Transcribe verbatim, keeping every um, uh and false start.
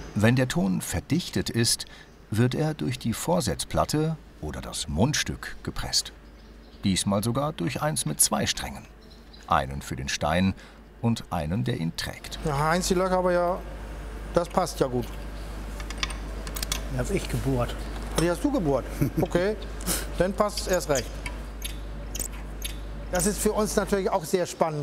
Wenn der Ton verdichtet ist, wird er durch die Vorsetzplatte oder das Mundstück gepresst. Diesmal sogar durch eins mit zwei Strängen. Einen für den Stein und einen, der ihn trägt. Ja, Heinz, die Löcher aber ja, das passt ja gut. Die habe ich gebohrt. Die hast du gebohrt? Okay, dann passt es erst recht. Das ist für uns natürlich auch sehr spannend.